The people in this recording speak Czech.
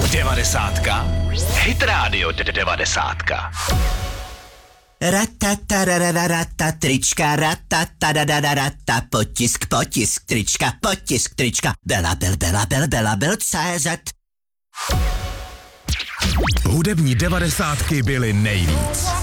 Devadesátka. Hit Radio 90. Ratatarararata, trička, ratatarararata, potisk, trička, Bela, CZ. Hudební devadesátky byly nejvíc.